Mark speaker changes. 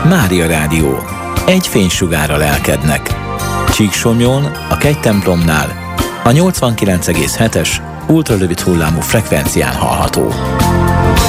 Speaker 1: Mária Rádió. Egy fénysugár a lelkednek. Csíksomlyón, a Kegytemplomnál, a 89,7-es ultrarövid hullámú frekvencián hallható.